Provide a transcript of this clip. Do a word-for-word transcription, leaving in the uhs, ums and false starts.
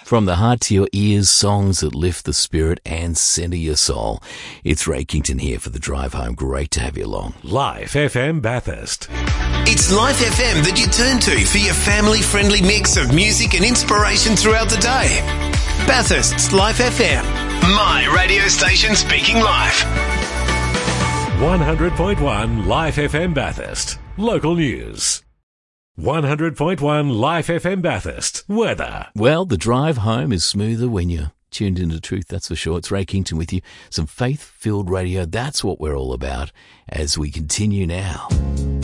From the heart to your ears, songs that lift the spirit and centre your soul. It's Ray Kington here for the drive home. Great to have you along. Life F M Bathurst. It's Life F M that you turn to for your family-friendly mix of music and inspiration throughout the day. Bathurst's Life F M. My radio station speaking life. one hundred point one Life F M Bathurst. Local news. one hundred point one Life F M Bathurst. Weather. Well, the drive home is smoother when you're tuned into truth, that's for sure. It's Ray Kington with you. Some faith-filled radio, that's what we're all about as we continue now.